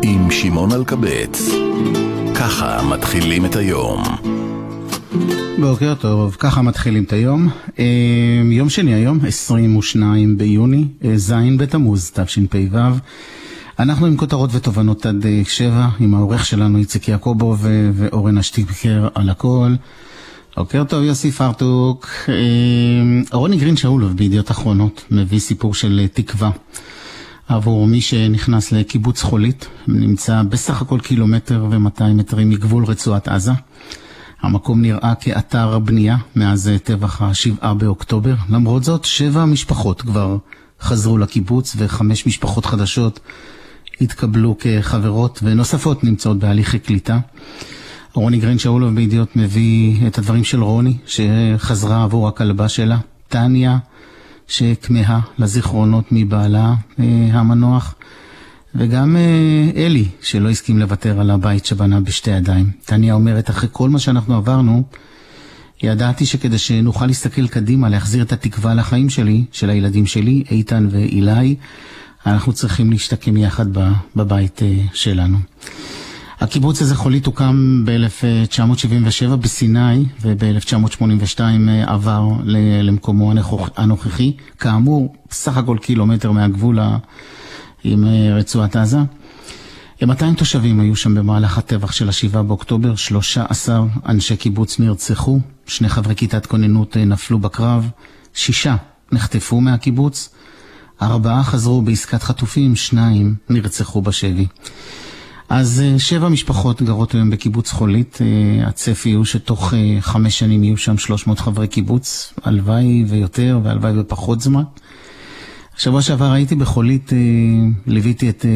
עם שמעון אלקבץ. ככה מתחילים את היום. בוקר טוב, ככה מתחילים את היום. יום שני היום, 22 ביוני, זין בתמוז, תשפ"ו. אנחנו עם כותרות ותובנות עד 7, עם העורך שלנו איציק יעקובו ואורן השטיקר על הכל. בוקר טוב יוסי פרטוק. רוני גרין שאולוב בידיעות אחרונות מביא סיפור של תקווה עבור מי שנכנס לקיבוץ חולית, נמצא בסך הכל 1.2 קילומטר מגבול רצועת עזה. המקום נראה כאתר בנייה מאז טבח ה-7 באוקטובר. למרות זאת, 7 משפחות כבר חזרו לקיבוץ ו5 משפחות חדשות התקבלו כחברות ונוספות נמצאות בהליכי קליטה. רוני גרין שאולוב בידיעות מביא את הדברים של רוני שחזרה עבור הכלבה שלה, טניה, שכמהה לזיכרונות מבעלה המנוח, וגם אלי שלא הסכים לוותר על הבית שבנה בשתי ידיים. טניה אומרת, אחרי כל מה שאנחנו עברנו, ידעתי שכדי שנוכל להסתכל קדימה, להחזיר את התקווה לחיים שלי, של הילדים שלי, איתן ואילי, אנחנו צריכים להשתקם יחד בבית שלנו. הקיבוץ הזה חולית הוקם ב-1977 בסיני, וב-1982 עבר למקומו הנוכחי. כאמור, סך הכל 1 קילומטר מהגבול עם רצועת עזה. 200 תושבים היו שם במהלך הטבח של ה-7 באוקטובר, 13 אנשי קיבוץ נרצחו, 2 חברי כיתת כוננות נפלו בקרב, 6 נחטפו מהקיבוץ, 4 חזרו בעסקת חטופים, 2 נרצחו בשבי. אז 7 משפחות גרות היום בקיבוץ חולית. הצפי הוא שתוך 5 שנים יהיו שם 300 חברי קיבוץ, הלוואי ויותר והלוואי ופחות זמן. שבוע שעבר הייתי בחולית, ליוויתי את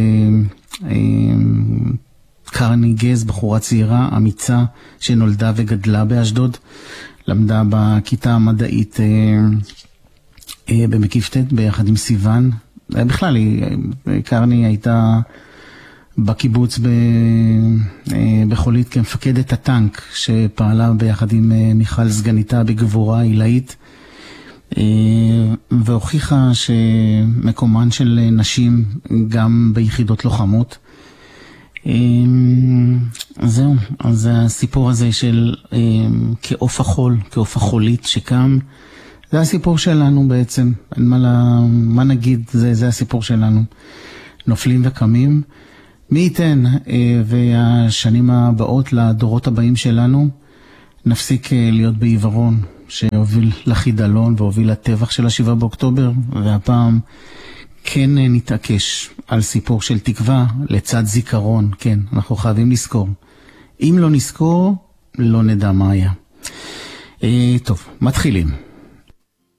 קרני גז, בחורה צעירה אמיצה שנולדה וגדלה באשדוד, למדה בכיתה המדעית במקיף ט' ביחד עם סיוון. בכלל קרני הייתה בקיבוץ בחולית כמפקדת הטנק שפעלה ביחד עם מיכל סגניתה בגבורה עילאית, והוכיחה שמקומן של נשים גם ביחידות לוחמות. זהו, אז הסיפור הזה של כעוף החול, כעוף החולית שקם, זה הסיפור שלנו בעצם. מה נגיד, זה הסיפור שלנו. נופלים וקמים. מי ייתן והשנים הבאות לדורות הבאים שלנו נפסיק להיות בעיוורון שהוביל לחידלון והוביל לטבח של ה-7 באוקטובר, והפעם כן נתעקש על סיפור של תקווה לצד זיכרון. כן, אנחנו חייבים לזכור. אם לא נזכור, לא נדע מה היה. טוב, מתחילים.